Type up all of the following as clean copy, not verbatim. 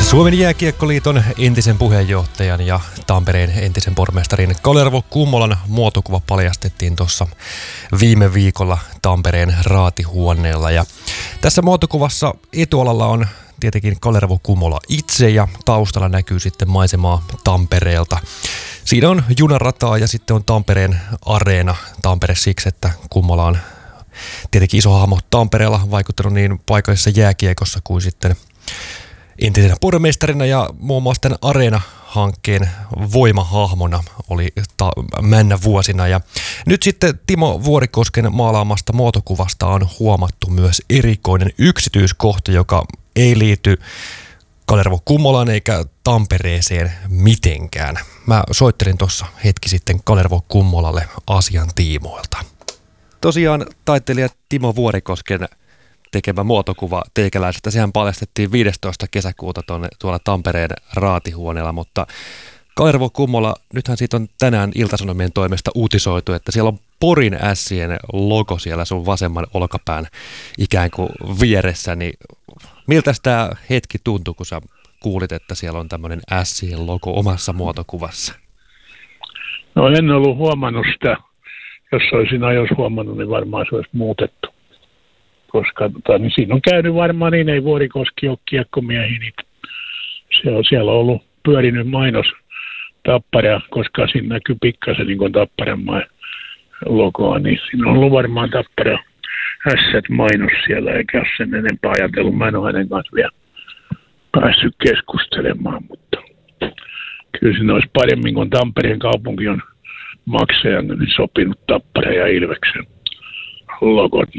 Suomen jääkiekkoliiton entisen puheenjohtajan ja Tampereen entisen pormestarin Kalervo Kummolan muotokuva paljastettiin tuossa viime viikolla Tampereen raatihuoneella. Ja tässä muotokuvassa etualalla on tietenkin Kalervo Kummola itse ja taustalla näkyy sitten maisemaa Tampereelta. Siinä on junarataa ja sitten on Tampereen areena. Tampere siksi, että Kummola on tietenkin iso hahmo Tampereella, vaikuttanut niin paikallisessa jääkiekossa kuin sitten entisenä pormestarina ja muun muassa tämän Areena-hankkeen voimahahmona oli männä vuosina. Ja nyt sitten Timo Vuorikosken maalaamasta muotokuvasta on huomattu myös erikoinen yksityiskohta, joka ei liity Kalervo Kummolaan eikä Tampereeseen mitenkään. Mä soittelin tuossa hetki sitten Kalervo Kummolalle asian tiimoilta. Tosiaan taiteilija Timo Vuorikosken tekemä muotokuva teikäläisestä, sehän paljastettiin 15. kesäkuuta tuolla Tampereen raatihuoneella, mutta Kalervo Kummola, nythän siitä on tänään Ilta-Sanomien toimesta uutisoitu, että siellä on Porin Ässien logo siellä sun vasemman olkapään ikään kuin vieressä, niin miltä tämä hetki tuntui, kun sä kuulit, että siellä on tämmöinen Ässien logo omassa muotokuvassa? No en ollut huomannut sitä. Jos olisin ajoissa huomannut, niin varmaan se olisi muutettu. Koska niin siinä on käynyt varmaan niin, ei Vuorikoski ole kiekkomiehi, niin siellä on ollut pyörinyt mainos Tappara, koska siinä näkyy pikkasen niin kuin Tapparan logoa, niin siinä on ollut varmaan Tappara ässät mainos siellä, eikä ole sen enempää ajatellut. Mä en ole hänen kanssa vielä päässyt keskustelemaan, mutta kyllä siinä olisi paremmin, kun Tampereen kaupunki on maksajana, niin sopinut Tappara ja Ilveksen logot.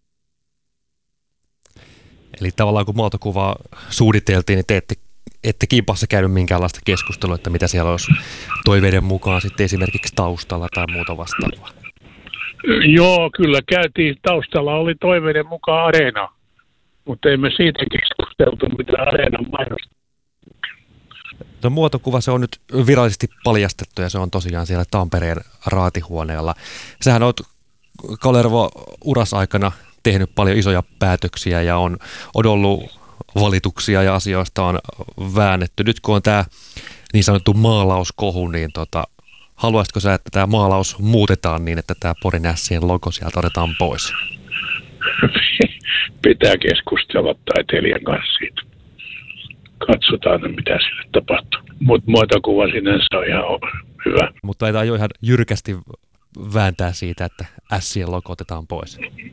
Eli tavallaan kun muotokuvaa suunniteltiin, niin te ette kimpassa käynyt minkäänlaista keskustelua, että mitä siellä olisi toiveiden mukaan sitten esimerkiksi taustalla tai muuta vastaavaa? Joo, kyllä käytiin. Taustalla oli toiveiden mukaan Areena, mutta emme siitä keskusteltu, mitä Areenan mainosta. No, muotokuva se on nyt virallisesti paljastettu ja se on tosiaan siellä Tampereen raatihuoneella. Sähän oot Kalervo urasaikana tehnyt paljon isoja päätöksiä ja on ollut valituksia ja asioista on väännetty. Nyt kun on tämä niin sanottu maalauskohu, niin haluaisitko sä, että tämä maalaus muutetaan niin, että tämä Porin Ässien logo sieltä otetaan pois? Pitää keskustella taiteilijan kanssa siitä. Katsotaan, mitä sille tapahtuu. Mutta muotokuva sinänsä on ihan hyvä. Mutta ei jo ihan jyrkästi vääntää siitä, että Ässien logo otetaan pois.